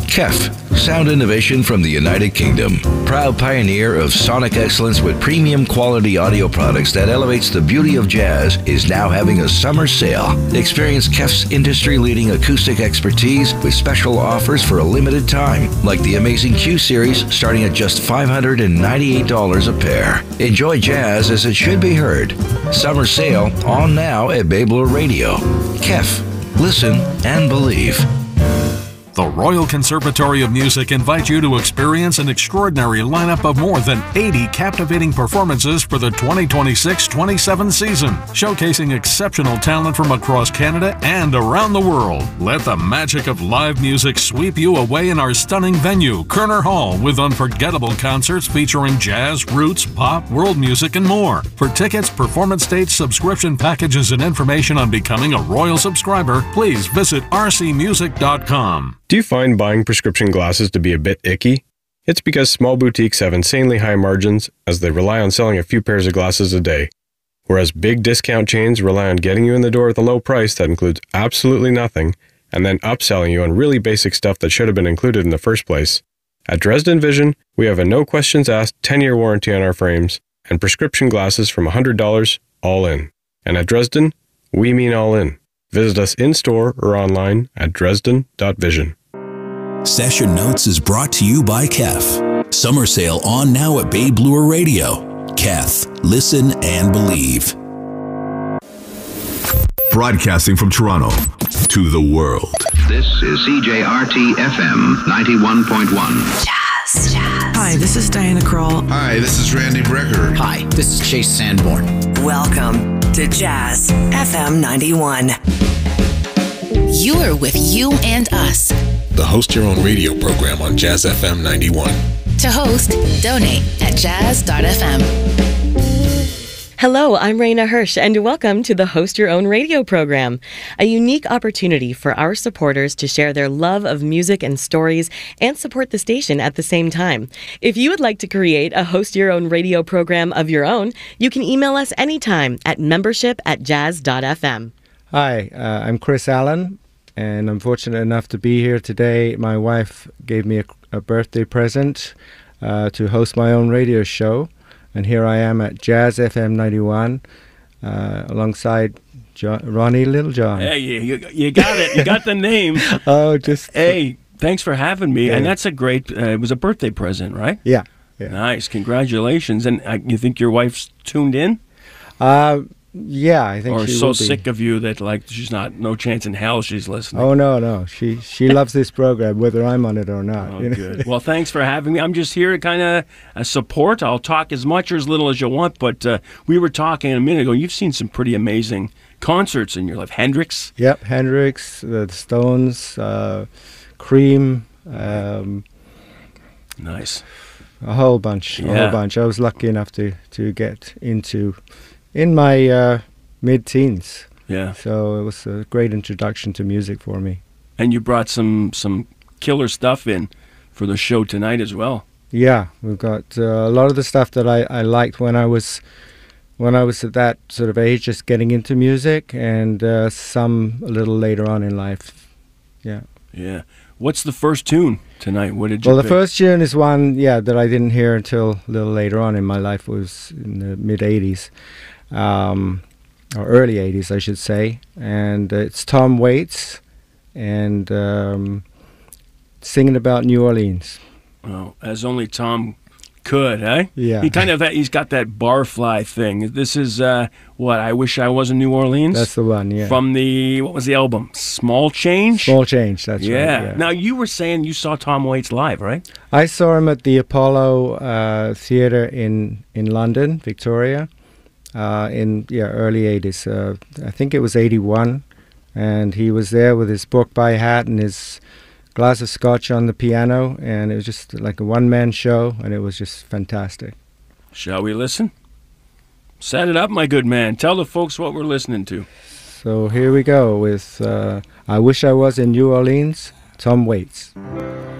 KEF, sound innovation from the United Kingdom. Proud pioneer of sonic excellence with premium quality audio products that elevates the beauty of jazz, is now having a summer sale. Experience KEF's industry-leading acoustic expertise with special offers for a limited time, like the amazing Q Series starting at just $598 a pair. Enjoy jazz as it should be heard. Summer sale on now at Bay Bloor Radio. KEF, listen and believe. The Royal Conservatory of Music invites you to experience an extraordinary lineup of more than 80 captivating performances for the 2026-27 season, showcasing exceptional talent from across Canada and around the world. Let the magic of live music sweep you away in our stunning venue, Kerner Hall, with unforgettable concerts featuring jazz, roots, pop, world music, and more. For tickets, performance dates, subscription packages, and information on becoming a Royal subscriber, please visit rcmusic.com. Do you find buying prescription glasses to be a bit icky? It's because small boutiques have insanely high margins as they rely on selling a few pairs of glasses a day, whereas big discount chains rely on getting you in the door with a low price that includes absolutely nothing and then upselling you on really basic stuff that should have been included in the first place. At Dresden Vision, we have a no questions asked 10-year warranty on our frames and prescription glasses from $100 all in. And at Dresden, we mean all in. Visit us in-store or online at dresden.vision. Session Notes is brought to you by KEF. Summer sale on now at Bay Bloor Radio. KEF, listen and believe. Broadcasting from Toronto to the world. This is CJRT FM 91.1. Jazz. Hi, this is Diana Krall. Hi, this is Randy Brecker. Hi, this is Chase Sanborn. Welcome to Jazz FM 91. You're with You and Us, the Host Your Own Radio program on Jazz FM 91. To host, donate at jazz.fm. Hello, I'm Raina Hirsch, and welcome to the Host Your Own Radio program, a unique opportunity for our supporters to share their love of music and stories and support the station at the same time. If you would like to create a Host Your Own Radio program of your own, you can email us anytime at membership@jazz.fm. Hi, I'm Chris Allen, and I'm fortunate enough to be here today. My wife gave me a birthday present to host my own radio show. And here I am at Jazz FM 91 alongside Ronnie Littlejohn. Hey, you got it. You got the name. Hey, thanks for having me. Yeah. And that's a great, it was a birthday present, right? Yeah. Nice. Congratulations. And you think your wife's tuned in? Yeah, I think she will be. Or so sick of you that she's no chance in hell she's listening. Oh, no. She loves this program, whether I'm on it or not. Oh, good. Well, thanks for having me. I'm just here to kind of support. I'll talk as much or as little as you want, but we were talking a minute ago. You've seen some pretty amazing concerts in your life. Hendrix? Yep, Hendrix, the Stones, Cream. Nice. A whole bunch. I was lucky enough to get into in my mid-teens. Yeah. So it was a great introduction to music for me. And you brought some killer stuff in for the show tonight as well. Yeah, we've got a lot of the stuff that I liked when I was at that sort of age, just getting into music, and some a little later on in life. Yeah. Yeah. What's the first tune tonight? What did you pick? The first tune is one, that I didn't hear until a little later on in my life. It was in the mid-'80s. Or early 80s, I should say, and it's Tom Waits, and singing about New Orleans. Oh, as only Tom could, eh? Yeah. He's got that barfly thing. This is what I Wish I Was in New Orleans. That's the one, yeah. From what was the album? Small Change. Small Change. That's right. Yeah. Now you were saying you saw Tom Waits live, right? I saw him at the Apollo Theatre in London, Victoria. In early 80s. I think it was 81, and he was there with his pork pie hat and his glass of scotch on the piano, and it was just like a one-man show, and it was just fantastic. Shall we listen? Set it up, my good man. Tell the folks what we're listening to. So here we go with I Wish I Was in New Orleans, Tom Waits.